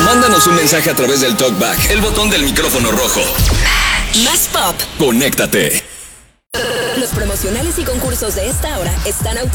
Mándanos un mensaje a través del TalkBack, el botón del micrófono rojo. Más pop. Conéctate. Los promocionales y concursos de esta hora están